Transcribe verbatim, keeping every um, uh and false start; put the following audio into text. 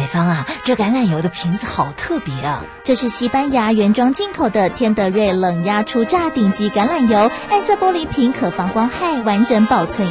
芳啊，这橄榄油的瓶子好特别啊！ 这是西班牙原装进口的天德瑞冷压初榨顶级橄榄油，暗色玻璃瓶可防光害，完整保存